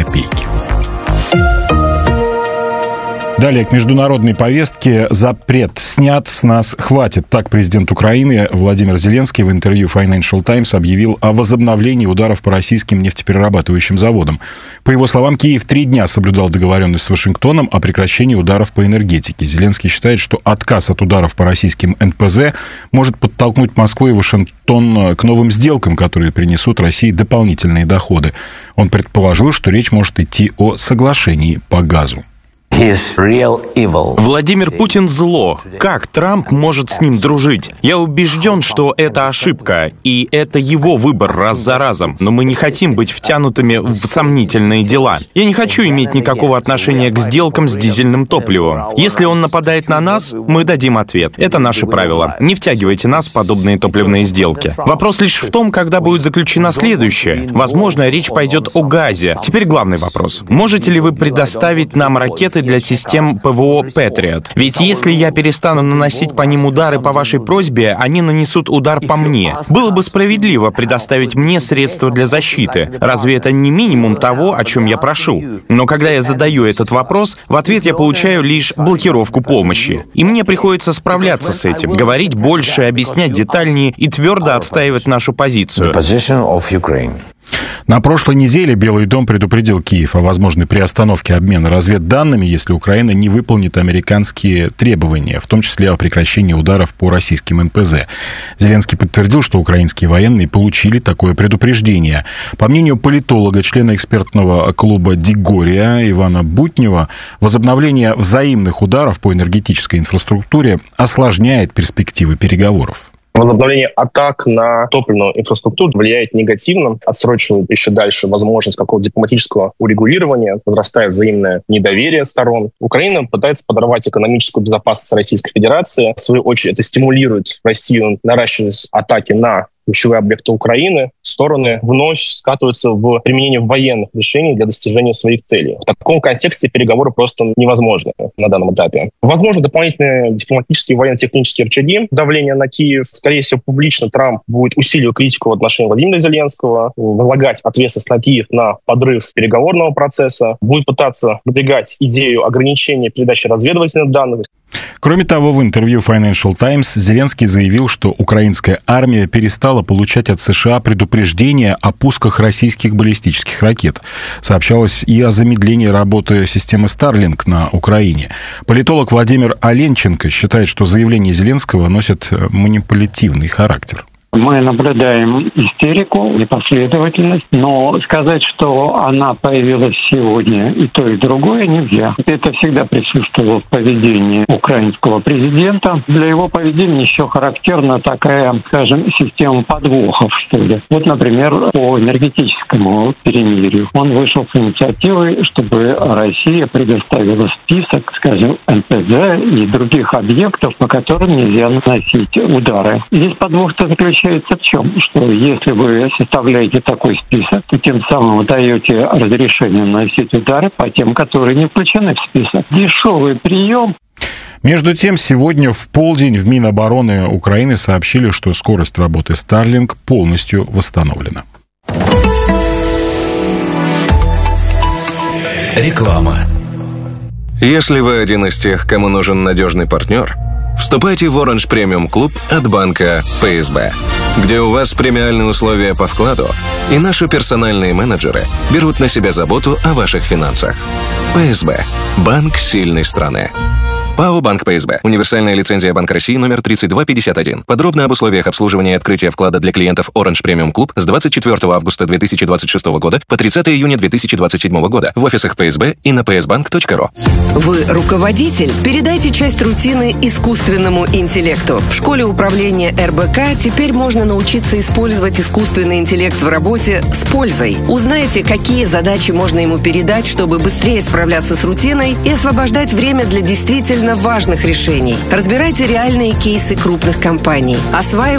копейки. Далее к международной повестке. Запрет снят, с нас хватит. Так президент Украины Владимир Зеленский в интервью Financial Times объявил о возобновлении ударов по российским нефтеперерабатывающим заводам. По его словам, Киев 3 дня соблюдал договоренность с Вашингтоном о прекращении ударов по энергетике. Зеленский считает, что отказ от ударов по российским НПЗ может подтолкнуть Москву и Вашингтон к новым сделкам, которые принесут России дополнительные доходы. Он предположил, что речь может идти о соглашении по газу. Владимир Путин зло. Как Трамп может с ним дружить? Я убежден, что это ошибка, и это его выбор раз за разом. Но мы не хотим быть втянутыми в сомнительные дела. Я не хочу иметь никакого отношения к сделкам с дизельным топливом. Если он нападает на нас, мы дадим ответ. Это наше правило. Не втягивайте нас в подобные топливные сделки. Вопрос лишь в том, когда будет заключена следующая. Возможно, речь пойдет о газе. Теперь главный вопрос. Можете ли вы предоставить нам ракеты для систем ПВО Patriot? Ведь если я перестану наносить по ним удары по вашей просьбе, они нанесут удар по мне. Было бы справедливо предоставить мне средства для защиты. Разве это не минимум того, о чем я прошу? Но когда я задаю этот вопрос, в ответ я получаю лишь блокировку помощи. И мне приходится справляться с этим, говорить больше, объяснять детальнее и твердо отстаивать нашу позицию. На прошлой неделе Белый дом предупредил Киев о возможной приостановке обмена разведданными, если Украина не выполнит американские требования, в том числе о прекращении ударов по российским НПЗ. Зеленский подтвердил, что украинские военные получили такое предупреждение. По мнению политолога, члена экспертного клуба «Дигория» Ивана Бутнева, возобновление взаимных ударов по энергетической инфраструктуре осложняет перспективы переговоров. Возобновление атак на топливную инфраструктуру влияет негативно, отсрочивает еще дальше возможность какого-то дипломатического урегулирования, возрастает взаимное недоверие сторон. Украина пытается подорвать экономическую безопасность Российской Федерации. В свою очередь, это стимулирует Россию наращивать атаки на ключевые объекты Украины, стороны вновь скатываются в применение военных решений для достижения своих целей. В таком контексте переговоры просто невозможны на данном этапе. Возможно, дополнительные дипломатические и военно-технические рычаги давления на Киев. Скорее всего, публично Трамп будет усиливать критику в отношении Владимира Зеленского, возлагать ответственность на Киев на подрыв переговорного процесса, будет пытаться продвигать идею ограничения передачи разведывательных данных. Кроме того, в интервью Financial Times Зеленский заявил, что украинская армия перестала получать от США предупреждения о пусках российских баллистических ракет. Сообщалось и о замедлении работы системы Starlink на Украине. Политолог Владимир Оленченко считает, что заявление Зеленского носит манипулятивный характер. Мы наблюдаем истерику, непоследовательность, но сказать, что она появилась сегодня и то, и другое нельзя. Это всегда присутствовало в поведении украинского президента. Для его поведения еще характерна такая, скажем, система подвохов, что ли. Вот, например, по энергетическому перемирию. Он вышел с инициативой, чтобы Россия предоставила список, скажем, НПЗ и других объектов, по которым нельзя наносить удары. Здесь подвох-то заключается в чем? Что если вы составляете такой список, то тем самым вы даете разрешение наносить удары по тем, которые не включены в список. Дешевый прием. Между тем, сегодня в полдень в Минобороны Украины сообщили, что скорость работы Starlink полностью восстановлена. Реклама. Если вы один из тех, кому нужен надежный партнер, вступайте в Orange Premium Club от банка ПСБ, где у вас премиальные условия по вкладу, и наши персональные менеджеры берут на себя заботу о ваших финансах. ПСБ. Банк сильной страны. ПАО «Банк ПСБ». Универсальная лицензия Банка России номер 3251. Подробно об условиях обслуживания и открытия вклада для клиентов Orange Premium Club с 24 августа 2026 года по 30 июня 2027 года в офисах ПСБ и на psbank.ru. Вы руководитель? Передайте часть рутины искусственному интеллекту. В школе управления РБК теперь можно научиться использовать искусственный интеллект в работе с пользой. Узнайте, какие задачи можно ему передать, чтобы быстрее справляться с рутиной и освобождать время для действительно важных решений. Разбирайте реальные кейсы крупных компаний. Осваивайте